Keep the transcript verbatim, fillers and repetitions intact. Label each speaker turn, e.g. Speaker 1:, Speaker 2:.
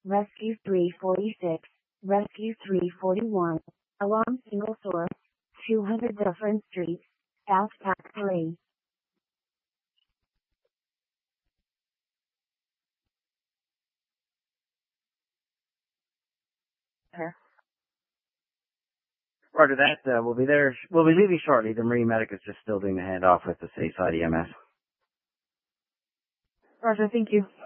Speaker 1: Rescue three forty-six, Rescue three forty-one, alarm single source, two hundred Dufferin Street, South Pack three.
Speaker 2: Her. Roger that. Uh, we'll be there. We'll be leaving shortly. The Marine medic is just still doing the handoff with the Cityside E M S.
Speaker 3: Roger, thank you.